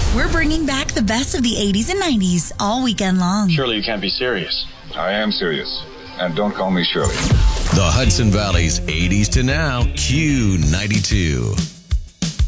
We're bringing back the best of the 80s and 90s all weekend long. Surely you can't be serious. I am serious. And don't call me Shirley. The Hudson Valley's 80s to now, Q92.